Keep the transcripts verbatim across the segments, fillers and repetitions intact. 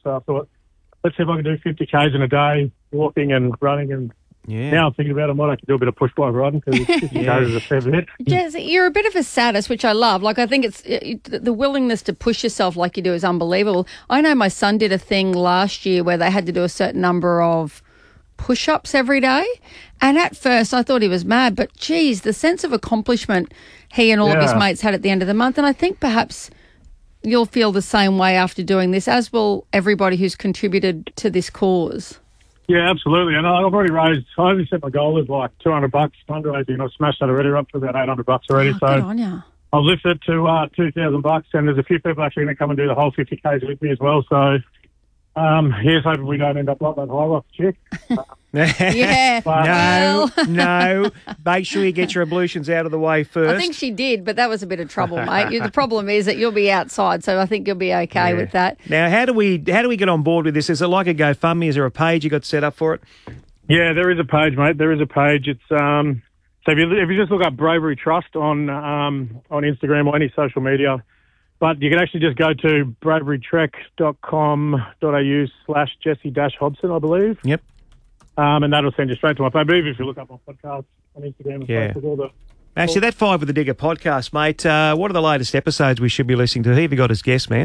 So I thought, let's see if I can do fifty kays in a day, walking and running. And Yeah. now I'm thinking about it, I might have to do a bit of push bike riding because fifty Yeah. kays is a fair bit. Jesse, you're a bit of a sadist, which I love. Like, I think it's it, the willingness to push yourself like you do is unbelievable. I know my son did a thing last year where they had to do a certain number of push-ups every day. And at first I thought he was mad, but geez, the sense of accomplishment he and all of his Yeah. mates had at the end of the month. And I think perhaps you'll feel the same way after doing this, as will everybody who's contributed to this cause. Yeah, absolutely. And I've already raised, I only set my goal as like two hundred bucks fundraising, and I've smashed that already. We're up to about eight hundred bucks already. Oh, so good on ya. I've lifted it to uh, two thousand bucks, and there's a few people actually going to come and do the whole fifty kays with me as well. So um, here's hoping we don't end up like that high rock chick. Yeah. No, Well, no. Make sure you get your ablutions out of the way first. I think she did, but that was a bit of trouble, mate. You- The problem is that you'll be outside, so I think you'll be okay Yeah. with that. Now, how do we how do we get on board with this? Is it like a GoFundMe? Is there a page you got set up for it? Yeah, there is a page, mate. There is a page. It's um, so if you if you just look up Bravery Trust on um, on Instagram or any social media, but you can actually just go to bravery trek dot com dot a u slash Jesse dash Hobson, I believe, Yep. um, and that'll send you straight to my page. I believe if you look up my podcast on Instagram and Yeah. Facebook, all the Actually, that Five with the Digger podcast, mate, uh, what are the latest episodes we should be listening to? Who have you got as guest, man?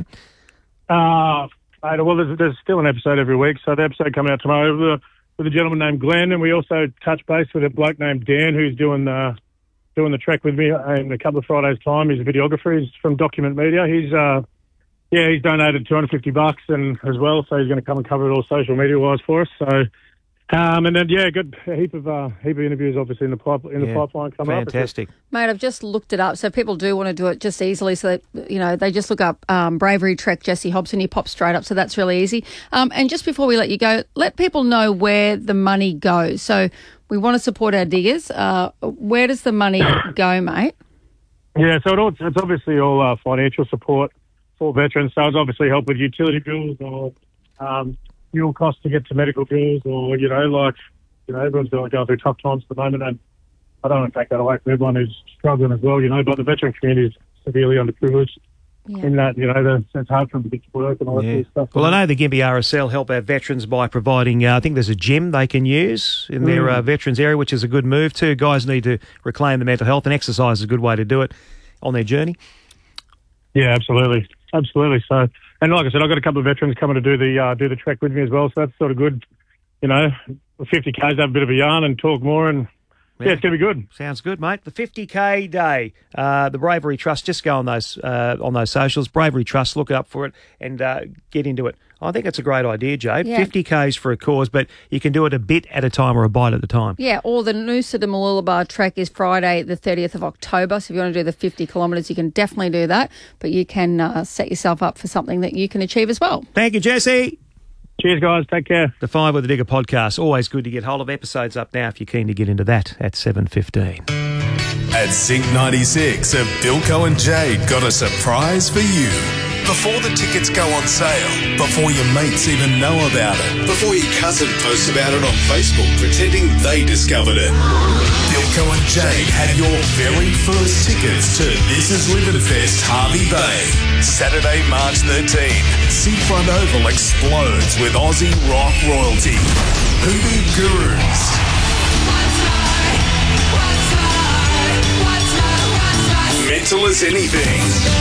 uh, mate, well, there's, there's still an episode every week. So the episode coming out tomorrow with a, with a gentleman named Glenn, and we also touch base with a bloke named Dan who's doing the doing the trek with me in a couple of Fridays' time. He's a videographer. He's from Document Media. He's uh, yeah, he's donated two hundred fifty bucks and as well, so he's going to come and cover it all social media wise for us. So. Um, and then yeah, good a heap of uh, heap of interviews obviously in the pipe in the Yeah. pipeline coming up. Fantastic. Mate, I've just looked it up, so people do want to do it just easily. So, that, you know, they just look up um, Bravery Trek Jesse Hobson, he pops straight up, so that's really easy. Um, and just before we let you go, let people know where the money goes. So we want to support our diggers. Uh, where does the money go, mate? Yeah, so it all, it's obviously all uh, financial support for veterans. So it's obviously help with utility bills or um, fuel costs to get to medical bills, or you know, like you know, everyone's going through tough times at the moment, and I don't want to take that away from everyone who's struggling as well. You know, but the veteran community is severely underprivileged Yeah. in that you know the, it's hard for them to get to work and all that Yeah. sort of stuff. Well, I know the Gympie R S L help our veterans by providing, uh, I think there's a gym they can use in their uh, veterans area, which is a good move too. Guys need to reclaim their mental health, and exercise is a good way to do it on their journey. Yeah, absolutely, absolutely. So, and like I said, I've got a couple of veterans coming to do the uh, do the trek with me as well. So that's sort of good. You know, fifty kays, have a bit of a yarn and talk more, and yeah, Yeah. it's going to be good. Sounds good, mate. The fifty K day, uh, the Bravery Trust. Just go on those uh, on those socials. Bravery Trust. Look up for it and uh, get into it. I think it's a great idea, Jade. Yeah. fifty Ks for a cause, but you can do it a bit at a time or a bite at a time. Yeah, or the Noosa to Mooloolaba trek is Friday, the thirtieth of October. So if you want to do the fifty kilometres, you can definitely do that. But you can uh, set yourself up for something that you can achieve as well. Thank you, Jesse. Cheers, guys. Take care. The Five with the Digger podcast. Always good to get hold of. Episodes up now if you're keen to get into that at seven fifteen. At Sync ninety-six, have Bilko and Jade got a surprise for you. Before the tickets go on sale, before your mates even know about it, before your cousin posts about it on Facebook pretending they discovered it. Bilko and Jade have your very first tickets to This Is Living Fest Harvey Bay. Saturday, March thirteenth. Seafront Oval explodes with Aussie rock royalty. Hoodoo Gurus. Mental as anything.